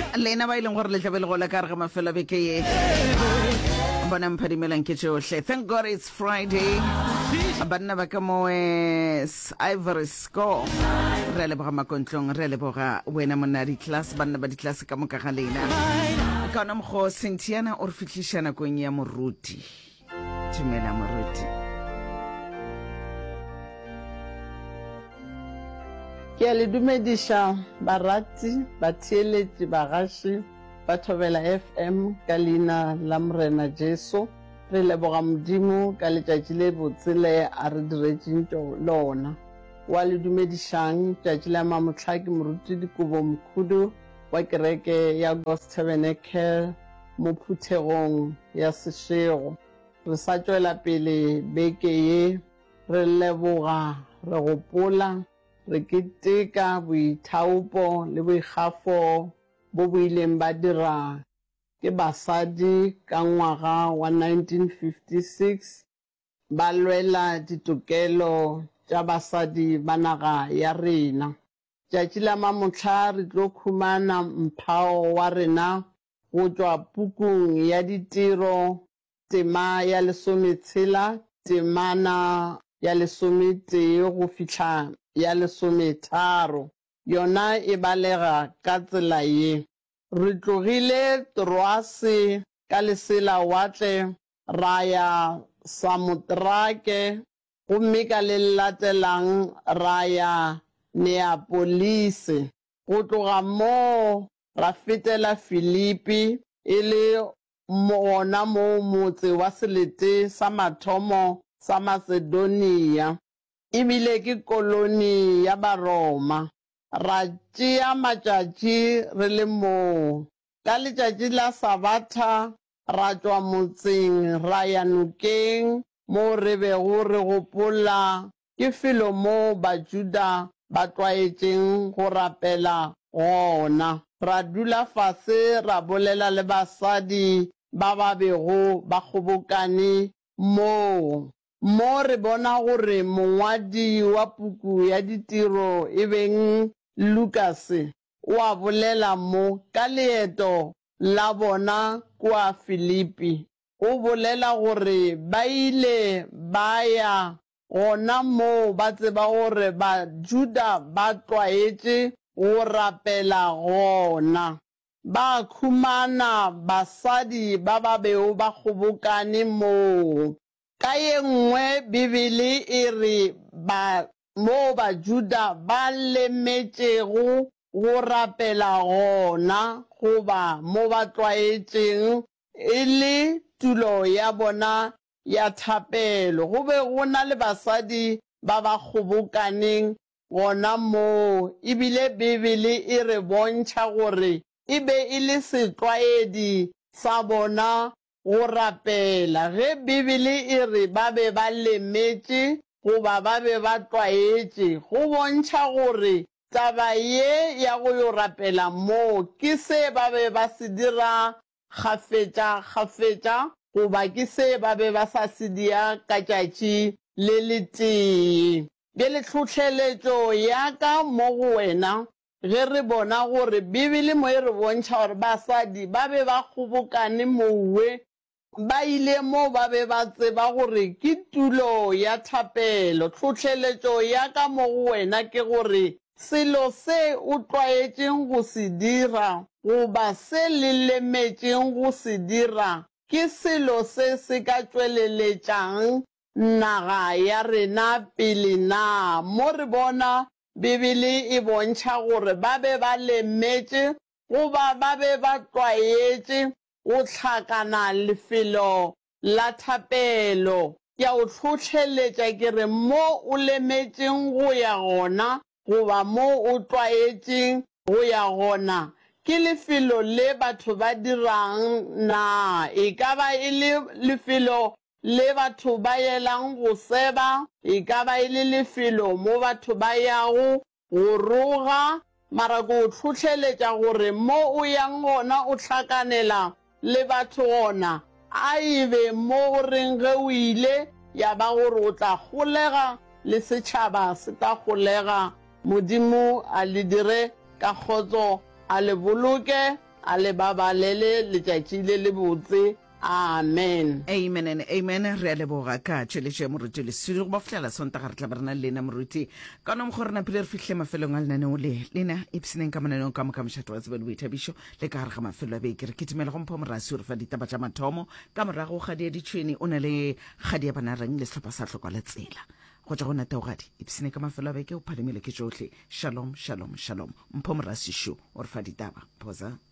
lena ba ileng gore le tlabe le go la ka re ga mafelo beke ye bona mphadimelang ke tsohle. Thank God it's Friday. Banna ba ka mo Ivory Score re le boga makontlong re le boga wena monna di class banna ba di class ka moka ga lena ka nna mo Cynthiana o re fitlhishana go nya moruti tumela moruti. Ke a le dumedisha barati batheletsi bagashi ba Thobela FM ka leina la Morena Jesu. Re leboga Modimo ka letšatši le botsele a re diretseng lona. Wa le dumedišang tšatši la mamohlaki moruti Dikobo Mokhudu wa kereke ya God's Tabernacle mo Phuthegong ya Sešego. Re sa tšwela pele beke ye re leboga re gopola re keteka boithaopo le boikgafo bo bo ileng ba dira ke basadi ka ngwaga wa 1956 ba lwela ditokelo tša basadi ba naga ya rena. Tšatši la mamohla re tlo khumana mphao wa rena go tšwa pukung ya ditiro tema ya 13 temana ya 11 go fihla ya 13 yona e balega ka tsela ye. Re tlogile Troase ka lesela watle ra ya Samotrake gomme ka le latelang ra ya Neapolis. Go tloga moo ra fetela Filipi e le mona mo motse wa selete sa mathomo sa Macedonia ebile ke koloni ya Baroma. Ra tšea matšatši re le moo. Ka letšatši la Sabatha ra tšwa motseng ra ya nokeng mo re bego re gopola ke felo moo Bajuda ba tlwaetšeng go rapela gona. Ra dula fase ra bolela le basadi ba ba bego ba kgobokane moo. Mo re bona gore mongwadi wa puku ya ditiro e beng Lucas o a bolela mo ka leeto la bona kwa Filipi. O bolela gore ba ile ba ya gona moo ba tseba gore Bajuda ba tlwaetše go rapela gona. Ba khumana basadi ba ba bego ba kgobokane moo. Ka ye nngwe Bibele e re mo Bajuda ba lemetšego go rapela gona goba mo ba tlwaetšeng e le tulo ya bona ya thapelo. Go be go na le basadi ba ba kgobokaneng gona moo ebile Bibele e re bontšha gore e be e le setlwaedi sa bona go rapela. Ge Bibele e re ba be ba lemetše goba ba be ba tlwaetše go bontšha gore taba ye ya go yo rapela moo ke se ba be ba se dira kgafetša goba ke se ba be ba sa se dia ka tšatši le letee. Bjale tlhohleletšo ya ka mo go wena ge re bona gore Bibele mo e re bontšha gore basadi ba be ba kgobokane mouwe ba ile mo ba be ba tseba gore ke tulo ya thapelo. Tlhohleletšo ya ka mo go wena ke gore selo se o tlwaetšeng go se dira goba se le lemetšeng go se dira ke selo se se ka tšweleletšang naga ya rena pele na. Mo re bona Bibele e bontšha gore ba be ba lemetše goba ba be ba tlwaetše go hlakana lefelo la thapelo. Ya o tlhohleletša ke re mo o lemetšeng go ya gona goba mo o tlwaetšeng go ya gona ke lefelo le batho ba dirang na. E ka ba e le lefelo le batho ba yelang go seba, e ka ba e le lefelo mo batho ba yago go roga. Mara ko tlhohleletša gore mo o yang gona o hlakanela le batho gona a ebe mo reng ge o ile ya ba gore o tla golega le setšhaba se tla golega. Modimo a le dire ka kgotso a le boloke a le babalele letšatši le le botse. Amen. Amen and amen. Re a leboga ka tšweletšo ya moruti le studio go ba fitlhela sontaga re tla ba re na le lena moruti ka no go rena pele re fitlhe mafelong a lenaneo le lena ipseneng ka mananeo ka moka mošhato wa tsebe le boithabišo le ka gare ga mafelo a beke re kitimela go mpho morasi o re fa ditaba tša mathomo ka morago ga di ditšhwene o na le kgadi ya banareng le sehlopha sa tlhokwa le tsela go tša go natagadi ipsene ka mafelo a beke o phalemele ke tšohle. Shalom shalom shalom. Mpho morasi sho o re fa ditaba poza